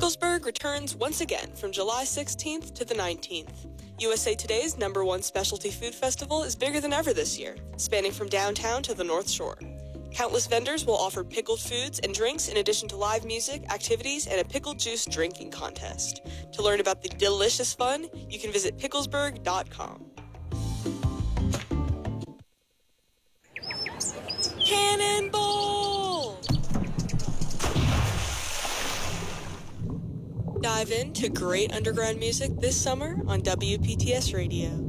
Picklesburg returns once again from July 16th to the 19th. USA Today's #1 specialty food festival is bigger than ever this year, spanning from downtown to the North Shore. Countless vendors will offer pickled foods and drinks in addition to live music, activities, and a pickle juice drinking contest. To learn about the delicious fun, you can visit picklesburg.com. Cannonball! Dive into great underground music this summer on WPTS Radio.